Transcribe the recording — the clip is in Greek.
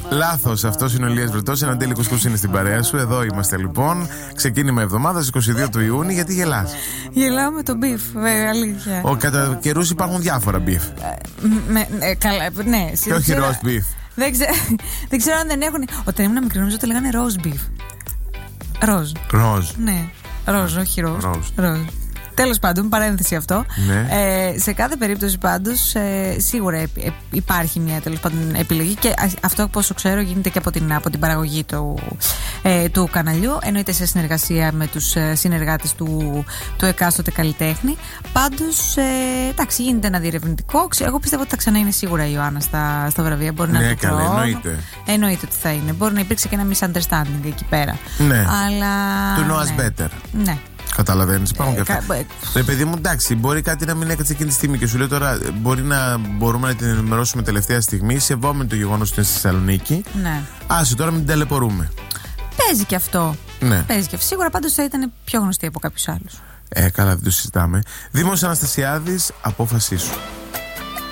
Λάθος, αυτός είναι ο Ηλίας Βρετός. Εναντέλη Κουσκούς είναι στην παρέα σου. Εδώ είμαστε λοιπόν. Ξεκίνημα εβδομάδας 22 του Ιούνιου. Γιατί γελάς? Γελάω με το μπιφ, αλήθεια. Κατά καιρούς υπάρχουν διάφορα μπιφ. Καλά, ναι. Και όχι ροζ μπιφ. Δεν ξέρω αν δεν έχουν. Όταν ήμουν μικρή, νομίζω ότι λέγανε ροζ μπιφ. Ροζ. Ναι. Ροζ, όχι ροζ. Τέλος πάντων, παρένθεση αυτό. Ναι. Σε κάθε περίπτωση πάντως σίγουρα υπάρχει μια τέλος πάντων επιλογή και αυτό, όπως ξέρω, γίνεται και από την παραγωγή του καναλιού. Εννοείται σε συνεργασία με τους συνεργάτες του εκάστοτε καλλιτέχνη. Πάντως, εντάξει, γίνεται ένα διερευνητικό. Εγώ πιστεύω ότι θα ξανά είναι σίγουρα η Ιωάννα στα βραβεία. Μπορεί να είναι εννοείται ότι θα είναι. Μπορεί να υπήρξε και ένα misunderstanding εκεί πέρα. Ναι. Αλλά. To know us better. Ναι. Καταλαβαίνεις, υπάρχουν και αυτά. Ρε παιδί μου, εντάξει, μπορεί κάτι να μην έκατσε εκείνη τη στιγμή και σου λέει τώρα μπορούμε να την ενημερώσουμε τελευταία στιγμή, σεβόμενο το γεγονός ότι είναι στη Θεσσαλονίκη. Ναι. Άσε τώρα μην την ταλαιπωρούμε. Παίζει και αυτό. Ναι. Παίζει και αυτό. Σίγουρα πάντως θα ήταν πιο γνωστή από κάποιους άλλους. Καλά, δεν το συζητάμε. Δήμος Αναστασιάδης, απόφασή σου.